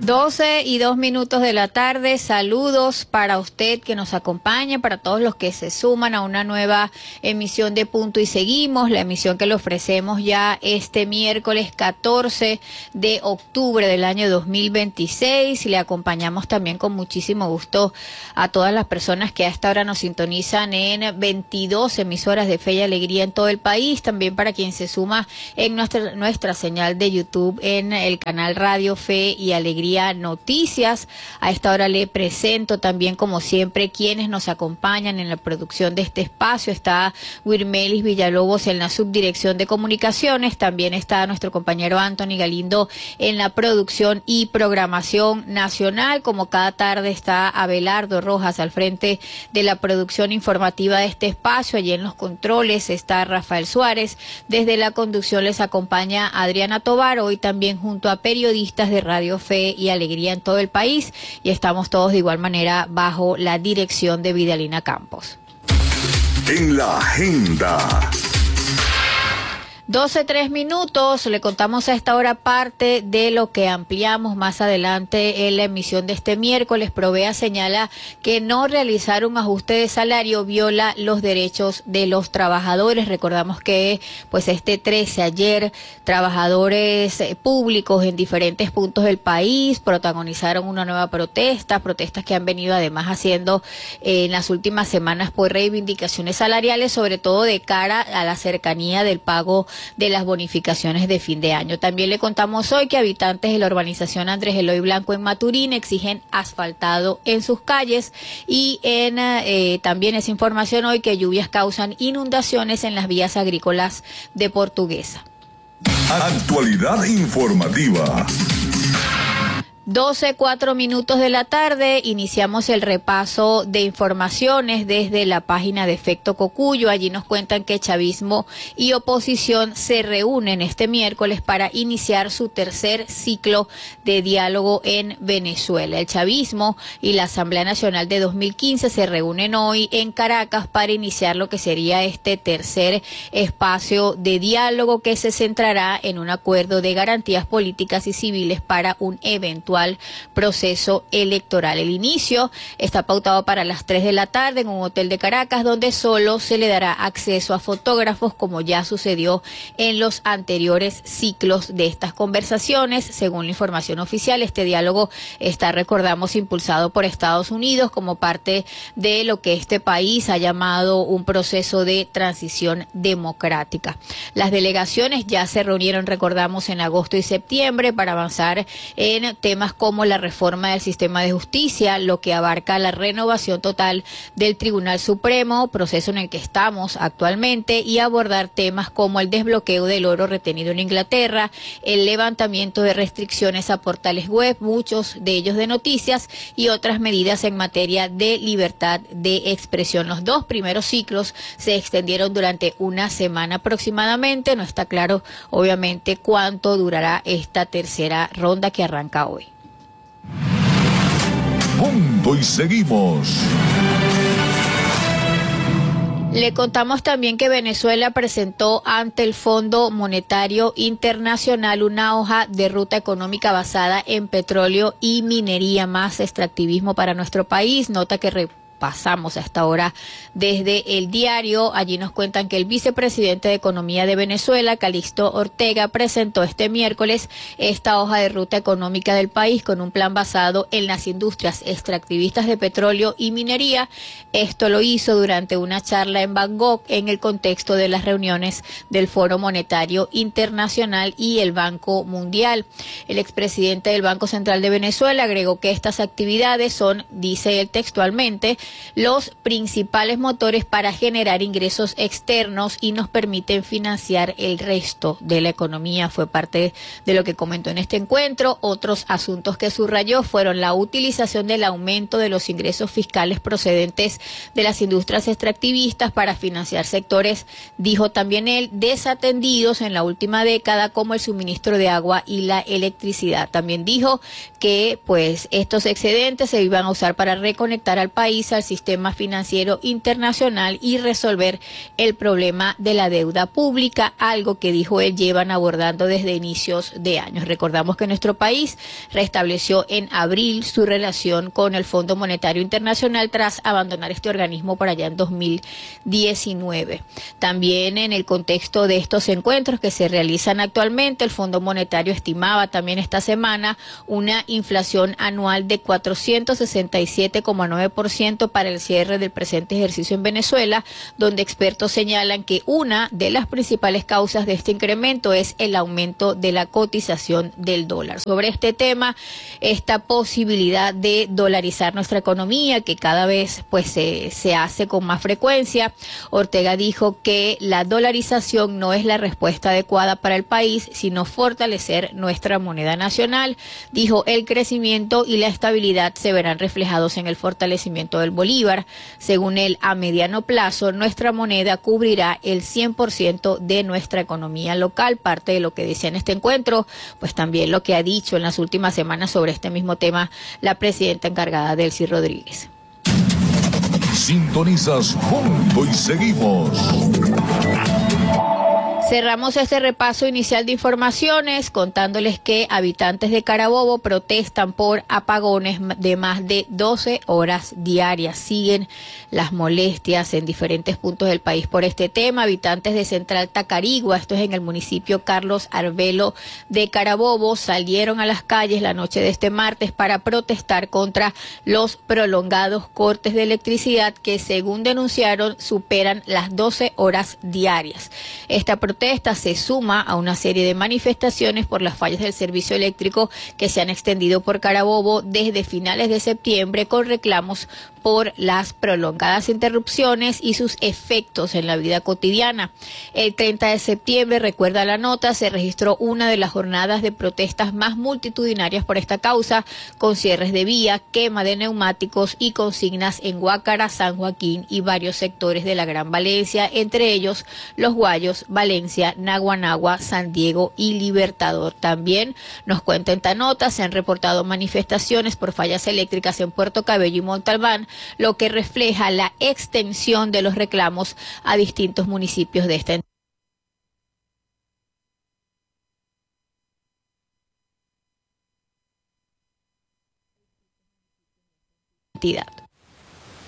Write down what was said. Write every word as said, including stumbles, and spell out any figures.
doce y dos minutos de la tarde, saludos para usted que nos acompaña, para todos los que se suman a una nueva emisión de Punto y Seguimos, la emisión que le ofrecemos ya este miércoles catorce de octubre del año dos mil veintiséis. Le acompañamos también con muchísimo gusto a todas las personas que a esta hora nos sintonizan en veintidós emisoras de Fe y Alegría en todo el país, también para quien se suma en nuestra, nuestra señal de YouTube en el canal Radio Fe y Alegría Noticias. A esta hora le presento también, como siempre, quienes nos acompañan en la producción de este espacio. Está Wirmelis Villalobos en la subdirección de comunicaciones, también está nuestro compañero Anthony Galindo en la producción y programación nacional. Como cada tarde está Abelardo Rojas al frente de la producción informativa de este espacio. Allí en los controles está Rafael Suárez. Desde la conducción les acompaña Adriana Tovar, hoy también junto a periodistas de Radio Fe y Alegría en todo el país, y estamos todos de igual manera bajo la dirección de Vidalina Campos. En la agenda. doce, tres minutos, le contamos a esta hora parte de lo que ampliamos más adelante en la emisión de este miércoles. Provea señala que no realizar un ajuste de salario viola los derechos de los trabajadores. Recordamos que pues este trece, ayer, trabajadores públicos en diferentes puntos del país protagonizaron una nueva protesta, protestas que han venido además haciendo eh, en las últimas semanas por reivindicaciones salariales, sobre todo de cara a la cercanía del pago de las bonificaciones de fin de año. También le contamos hoy que habitantes de la urbanización Andrés Eloy Blanco en Maturín exigen asfaltado en sus calles, y en eh, también es información hoy que lluvias causan inundaciones en las vías agrícolas de Portuguesa. Actualidad informativa. doce, cuatro minutos de la tarde, iniciamos el repaso de informaciones desde la página de Efecto Cocuyo. Allí nos cuentan que chavismo y oposición se reúnen este miércoles para iniciar su tercer ciclo de diálogo en Venezuela. El chavismo y la Asamblea Nacional de dos mil quince se reúnen hoy en Caracas para iniciar lo que sería este tercer espacio de diálogo, que se centrará en un acuerdo de garantías políticas y civiles para un eventual proceso electoral. El inicio está pautado para las tres de la tarde en un hotel de Caracas, donde solo se le dará acceso a fotógrafos, como ya sucedió en los anteriores ciclos de estas conversaciones. Según la información oficial, este diálogo está, recordamos, impulsado por Estados Unidos como parte de lo que este país ha llamado un proceso de transición democrática. Las delegaciones ya se reunieron, recordamos, en agosto y septiembre para avanzar en temas como la reforma del sistema de justicia, lo que abarca la renovación total del Tribunal Supremo, proceso en el que estamos actualmente, y abordar temas como el desbloqueo del oro retenido en Inglaterra, el levantamiento de restricciones a portales web, muchos de ellos de noticias, y otras medidas en materia de libertad de expresión. Los dos primeros ciclos se extendieron durante una semana aproximadamente. No está claro, obviamente, cuánto durará esta tercera ronda que arranca hoy. Punto y seguimos. Le contamos también que Venezuela presentó ante el Fondo Monetario Internacional una hoja de ruta económica basada en petróleo y minería, más extractivismo para nuestro país. Nota que re pasamos hasta ahora desde El Diario. Allí nos cuentan que el vicepresidente de Economía de Venezuela, Calixto Ortega, presentó este miércoles esta hoja de ruta económica del país con un plan basado en las industrias extractivistas de petróleo y minería. Esto lo hizo durante una charla en Bangkok en el contexto de las reuniones del Foro Monetario Internacional y el Banco Mundial. El expresidente del Banco Central de Venezuela agregó que estas actividades son, dice él textualmente, los principales motores para generar ingresos externos y nos permiten financiar el resto de la economía. Fue parte de lo que comentó en este encuentro. Otros asuntos que subrayó fueron la utilización del aumento de los ingresos fiscales procedentes de las industrias extractivistas para financiar sectores, dijo también él, desatendidos en la última década, como el suministro de agua y la electricidad. También dijo que pues estos excedentes se iban a usar para reconectar al país al al sistema financiero internacional y resolver el problema de la deuda pública, algo que dijo él llevan abordando desde inicios de años. Recordamos que nuestro país restableció en abril su relación con el Fondo Monetario Internacional tras abandonar este organismo por allá en dos mil diecinueve. También en el contexto de estos encuentros que se realizan actualmente, el Fondo Monetario estimaba también esta semana una inflación anual de cuatrocientos sesenta y siete coma nueve por ciento para el cierre del presente ejercicio en Venezuela, donde expertos señalan que una de las principales causas de este incremento es el aumento de la cotización del dólar. Sobre este tema, esta posibilidad de dolarizar nuestra economía, que cada vez pues se, se hace con más frecuencia, Ortega dijo que la dolarización no es la respuesta adecuada para el país, sino fortalecer nuestra moneda nacional. Dijo, el crecimiento y la estabilidad se verán reflejados en el fortalecimiento del bolívar. Según él, a mediano plazo, nuestra moneda cubrirá el cien por ciento de nuestra economía local. Parte de lo que decía en este encuentro, pues también lo que ha dicho en las últimas semanas sobre este mismo tema la presidenta encargada, Delcy Rodríguez. Sintonizas Punto y Seguimos. Cerramos este repaso inicial de informaciones contándoles que habitantes de Carabobo protestan por apagones de más de doce horas diarias. Siguen las molestias en diferentes puntos del país por este tema. Habitantes de Central Tacarigua, esto es en el municipio Carlos Arbelo de Carabobo, salieron a las calles la noche de este martes para protestar contra los prolongados cortes de electricidad que, según denunciaron, superan las doce horas diarias. Esta protesta Esta se suma a una serie de manifestaciones por las fallas del servicio eléctrico que se han extendido por Carabobo desde finales de septiembre, con reclamos por las prolongadas interrupciones y sus efectos en la vida cotidiana. El treinta de septiembre, recuerda la nota, se registró una de las jornadas de protestas más multitudinarias por esta causa, con cierres de vía, quema de neumáticos y consignas en Guácara, San Joaquín y varios sectores de la Gran Valencia, entre ellos Los Guayos, Valencia, Naguanagua, San Diego y Libertador. También nos cuenta esta nota, se han reportado manifestaciones por fallas eléctricas en Puerto Cabello y Montalbán, lo que refleja la extensión de los reclamos a distintos municipios de esta entidad.